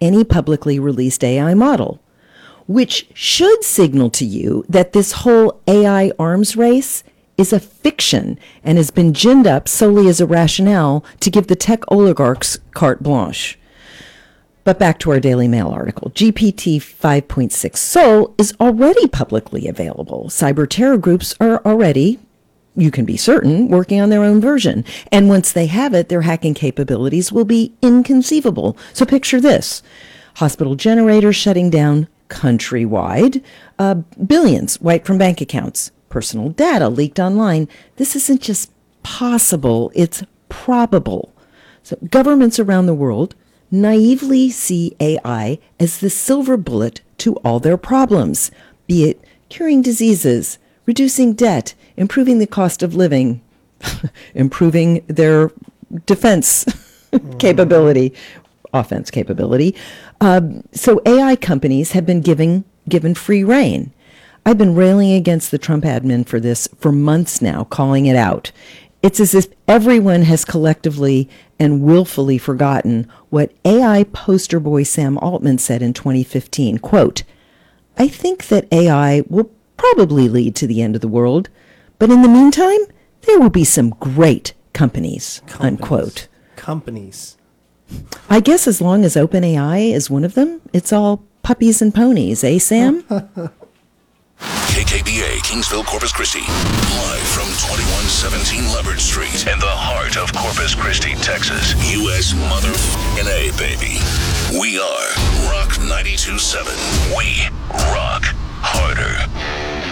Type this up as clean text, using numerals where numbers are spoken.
any publicly released AI model, which should signal to you that this whole AI arms race is a fiction and has been ginned up solely as a rationale to give the tech oligarchs carte blanche. But back to our Daily Mail article. GPT 5.6 Sol is already publicly available. Cyber terror groups are already, you can be certain, working on their own version. And once they have it, their hacking capabilities will be inconceivable. So picture this. Hospital generators shutting down countrywide. Billions wiped from bank accounts. Personal data leaked online. This isn't just possible, it's probable. So governments around the world naively see AI as the silver bullet to all their problems, be it curing diseases, reducing debt, improving the cost of living, improving their defense capability, offense capability. So AI companies have been given free rein. I've been railing against the Trump admin for this for months now, calling it out. It's as if everyone has collectively and willfully forgotten what AI poster boy Sam Altman said in 2015, quote, "I think that AI will probably lead to the end of the world, but in the meantime, there will be some great companies. Unquote. Companies. I guess as long as OpenAI is one of them, it's all puppies and ponies, eh, Sam? KKBA, Kingsville, Corpus Christi. Live from 2117 Leopard Street in the heart of Corpus Christi, Texas. U.S. motherfucking A, baby. We are Rock 92.7. We rock harder.